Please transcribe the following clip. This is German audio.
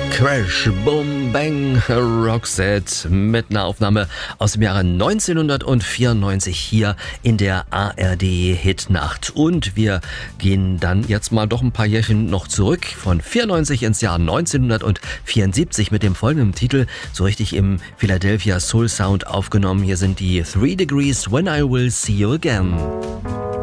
Crash, Boom, Bang, Roxette mit einer Aufnahme aus dem Jahre 1994 hier in der ARD Hitnacht. Und wir gehen dann jetzt mal doch ein paar Jährchen noch zurück, von 94 ins Jahr 1974 mit dem folgenden Titel, so richtig im Philadelphia Soul Sound aufgenommen. Hier sind die 3 Degrees When I Will See You Again.